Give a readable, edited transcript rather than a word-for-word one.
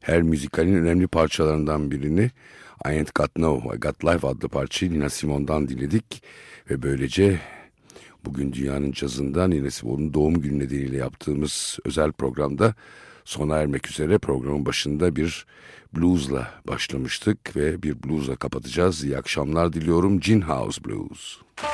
her müzikalin önemli parçalarından birini I Ain't Got No, I Got Life adlı parçayı Nina Simone'dan dinledik. Ve böylece bugün dünyanın cazında Nina Simone'un doğum günü nedeniyle yaptığımız özel programda sona ermek üzere. Programın başında bir bluesla başlamıştık ve bir bluesla kapatacağız. İyi akşamlar diliyorum. Gin House Blues.